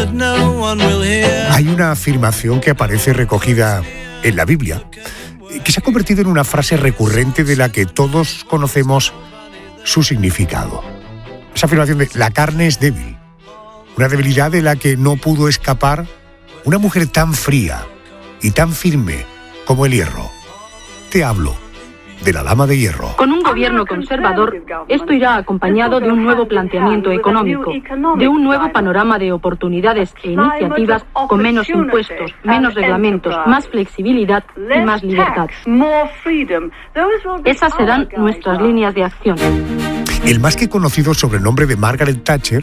Hay una afirmación que aparece recogida en la Biblia, que se ha convertido en una frase recurrente de la que todos conocemos su significado. Esa afirmación de la carne es débil, una debilidad de la que no pudo escapar una mujer tan fría y tan firme como el hierro. Te hablo de la Dama de Hierro. Con un gobierno conservador, esto irá acompañado de un nuevo planteamiento económico, de un nuevo panorama de oportunidades e iniciativas con menos impuestos, menos reglamentos, más flexibilidad y más libertad. Esas serán nuestras líneas de acción. El más que conocido sobrenombre de Margaret Thatcher,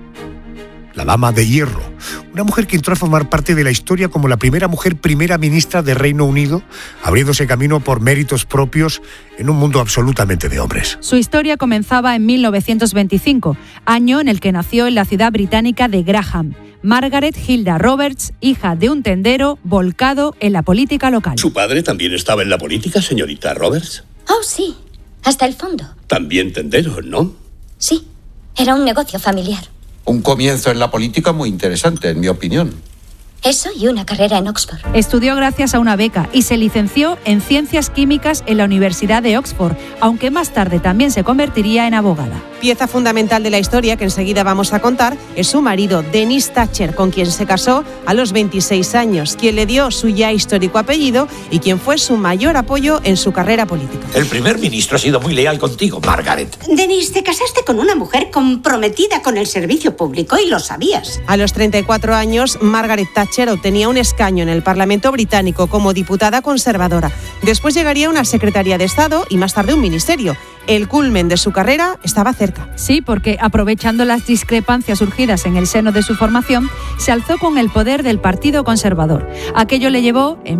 la Dama de Hierro, una mujer que entró a formar parte de la historia como la primera mujer primera ministra de Reino Unido, abriéndose camino por méritos propios en un mundo absolutamente de hombres. Su historia comenzaba en 1925, año en el que nació en la ciudad británica de Graham. Margaret Hilda Roberts, hija de un tendero volcado en la política local. ¿Su padre también estaba en la política, señorita Roberts? Oh, sí, hasta el fondo. También tendero, ¿no? Sí, era un negocio familiar. Un comienzo en la política muy interesante, en mi opinión. Eso y una carrera en Oxford. Estudió gracias a una beca y se licenció en Ciencias Químicas en la Universidad de Oxford, aunque más tarde también se convertiría en abogada. Pieza fundamental de la historia que enseguida vamos a contar es su marido, Denis Thatcher, con quien se casó a los 26 años, quien le dio su ya histórico apellido y quien fue su mayor apoyo en su carrera política. El primer ministro ha sido muy leal contigo, Margaret. Denis, te casaste con una mujer comprometida con el servicio público y lo sabías. A los 34 años, Margaret Thatcher obtenía un escaño en el Parlamento británico como diputada conservadora. Después llegaría una secretaría de Estado y más tarde un ministerio. El culmen de su carrera estaba cerca. Sí, porque aprovechando las discrepancias surgidas en el seno de su formación, se alzó con el poder del Partido Conservador. Aquello le llevó, en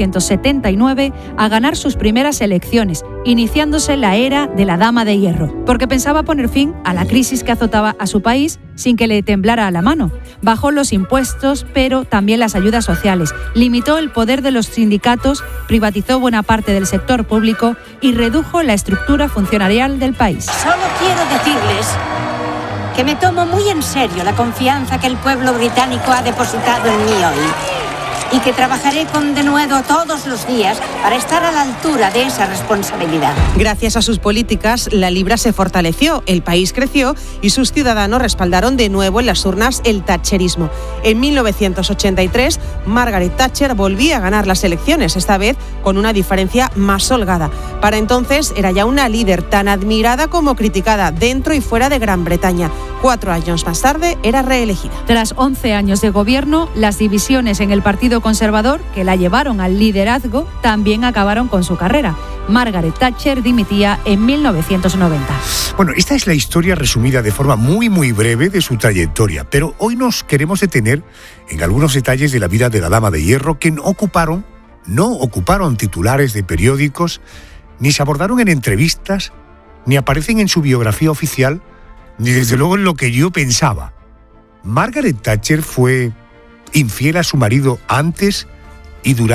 1979, a ganar sus primeras elecciones, iniciándose la era de la Dama de Hierro, porque pensaba poner fin a la crisis que azotaba a su país sin que le temblara la mano. Bajó los impuestos, pero también las ayudas sociales, limitó el poder de los sindicatos, privatizó buena parte del sector público y redujo la estructura funcionarial del país. Solo quiero decirles que me tomo muy en serio la confianza que el pueblo británico ha depositado en mí hoy y que trabajaré con denuedo todos los días para estar a la altura de esa responsabilidad. Gracias a sus políticas, la libra se fortaleció, el país creció y sus ciudadanos respaldaron de nuevo en las urnas el thatcherismo. En 1983, Margaret Thatcher volvía a ganar las elecciones, esta vez con una diferencia más holgada. Para entonces era ya una líder tan admirada como criticada dentro y fuera de Gran Bretaña. 4 años más tarde era reelegida. Tras 11 años de gobierno, las divisiones en el Partido Conservador, que la llevaron al liderazgo, también acabaron con su carrera. Margaret Thatcher dimitía en 1990. Bueno, esta es la historia resumida de forma muy breve de su trayectoria, pero hoy nos queremos detener en algunos detalles de la vida de la Dama de Hierro que no ocuparon titulares de periódicos, ni se abordaron en entrevistas, ni aparecen en su biografía oficial, ni desde luego en lo que yo pensaba. Margaret Thatcher fue infiel a su marido antes y durante